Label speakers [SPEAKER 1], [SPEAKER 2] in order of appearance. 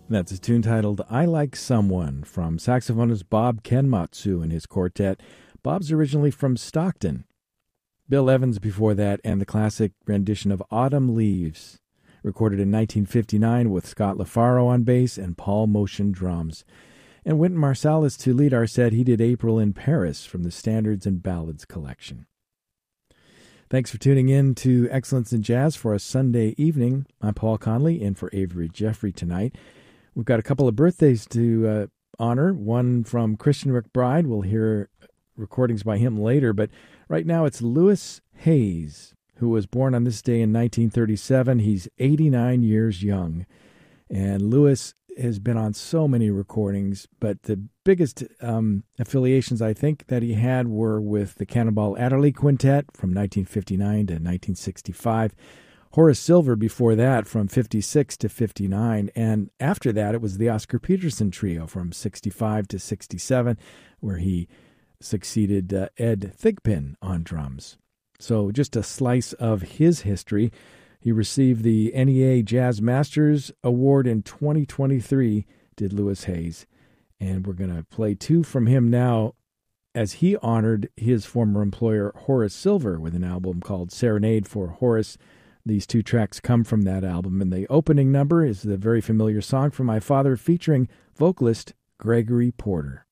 [SPEAKER 1] That's a tune titled I Like Someone from saxophonist Bob Kenmatsu and his quartet. Bob's originally from Stockton. Bill Evans before that, and the classic rendition of Autumn Leaves, recorded in 1959 with Scott LaFaro on bass and Paul Motion drums. And Wynton Marsalis to lead our set. He did April in Paris from the Standards and Ballads collection. Thanks for tuning in to Excellence in Jazz for a Sunday evening. I'm Paul Conley, in for Avery Jeffrey tonight. We've got a couple of birthdays to honor. One from Christian McBride. We'll hear recordings by him later, but right now it's Louis Hayes, who was born on this day in 1937. He's 89 years young, and Louis has been on so many recordings, but the biggest affiliations I think that he had were with the Cannonball Adderley Quintet from 1959 to 1965, Horace Silver before that from 56 to 59, and after that it was the Oscar Peterson Trio from 65 to 67, where he succeeded Ed Thigpen on drums. So just a slice of his history. He received the NEA Jazz Masters Award in 2023, did Louis Hayes, and we're going to play two from him now as he honored his former employer Horace Silver with an album called Serenade for Horace. These two tracks come from that album, and the opening number is the very familiar Song for My Father featuring vocalist Gregory Porter.